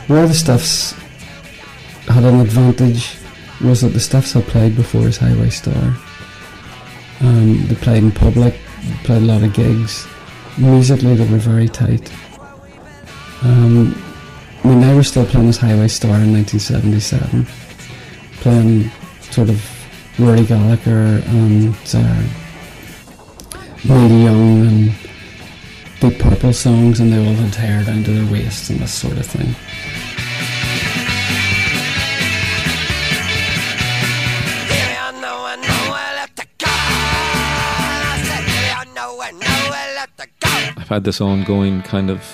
Where the Stiffs had an advantage was that the Stiffs had played before as Highway Star. They played in public, played a lot of gigs. Musically they were very tight. They were still playing as Highway Star in 1977, playing sort of Rory Gallagher and Neil Young and Deep Purple songs, and they all had hair down to their waists and this sort of thing. I've had this ongoing kind of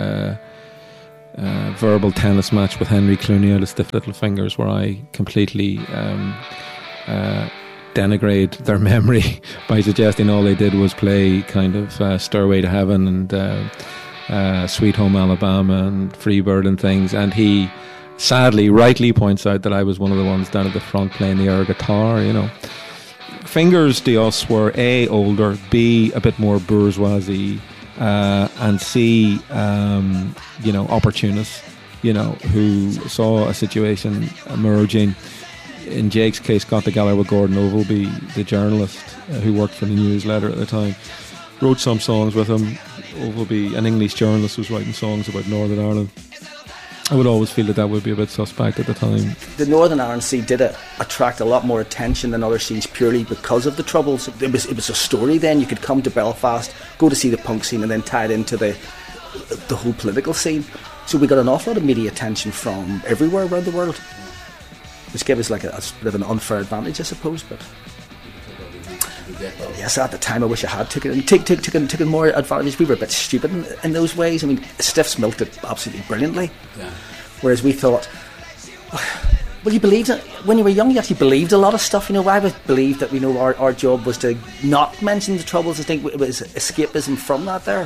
verbal tennis match with Henry Clooney out of Stiff Little Fingers, where I completely denigrate their memory by suggesting all they did was play kind of Stairway to Heaven and Sweet Home Alabama and Freebird and things, and he sadly rightly points out that I was one of the ones down at the front playing the air guitar. Fingers to us were A, older, B, a bit more bourgeoisie, and C, opportunists, who saw a situation emerging. In Jake's case, got together with Gordon Ovalby, the journalist who worked for the newsletter at the time, wrote some songs with him. Ovalby, an English journalist, was writing songs about Northern Ireland. I would always feel that would be a bit suspect at the time. The Northern Ireland scene did attract a lot more attention than other scenes purely because of the Troubles. It was a story then. You could come to Belfast, go to see the punk scene, and then tie it into the whole political scene. So we got an awful lot of media attention from everywhere around the world, which gave us like a bit of an unfair advantage, I suppose. But yes, at the time I wish I had taken more advantage. We were a bit stupid in those ways. I mean, Stiffs milked it absolutely brilliantly. Yeah. Whereas we thought, well, you believed it when you were young. You actually believed a lot of stuff. I would believe that our job was to not mention the Troubles. I think it was escapism from that there.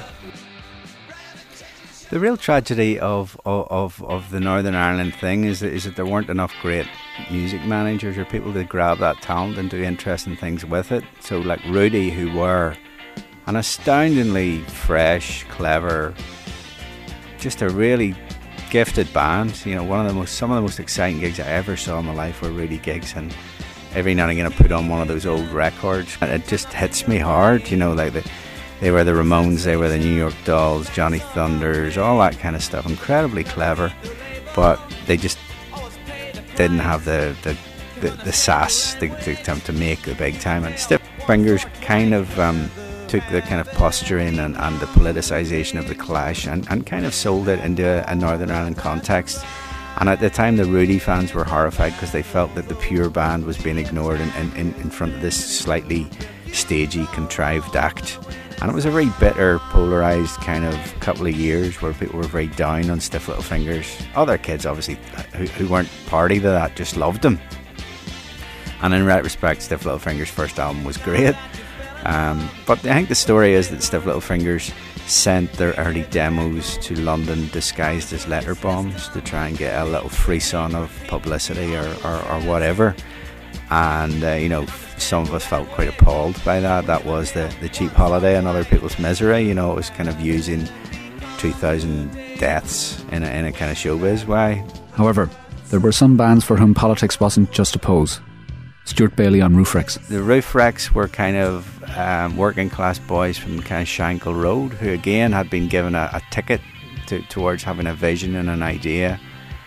The real tragedy of the Northern Ireland thing is that there weren't enough great music managers or people to grab that talent and do interesting things with it. So like Rudy, who were an astoundingly fresh, clever, just a really gifted band. Some of the most exciting gigs I ever saw in my life were Rudy gigs, and every now and again I put on one of those old records and it just hits me hard. They were the Ramones, they were the New York Dolls, Johnny Thunders, all that kind of stuff. Incredibly clever, but they just didn't have the sass to make the big time. And Stiff Fingers kind of took the kind of posturing and the politicisation of the Clash and kind of sold it into a Northern Ireland context. And at the time the Rudy fans were horrified because they felt that the pure band was being ignored in front of this slightly stagey, contrived act. And it was a very bitter, polarised kind of couple of years where people were very down on Stiff Little Fingers. Other kids, obviously, who weren't party to that, just loved them. And in retrospect, Stiff Little Fingers' first album was great. But I think the story is that Stiff Little Fingers sent their early demos to London disguised as letter bombs to try and get a little frisson of publicity or whatever. And some of us felt quite appalled by that. That was the cheap holiday and other people's misery. It was kind of using 2,000 deaths in a kind of showbiz way. However, there were some bands for whom politics wasn't just a pose. Stuart Bailey on Roof Wrecks. The Roof Wrecks were kind of working class boys from kind of Shankill Road, who again had been given a ticket towards having a vision and an idea,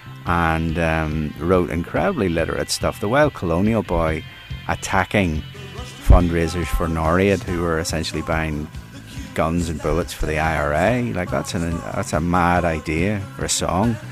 and wrote incredibly literate stuff. The Wild Colonial Boy attacking fundraisers for NORAD, who were essentially buying guns and bullets for the IRA. Like that's a mad idea for a song.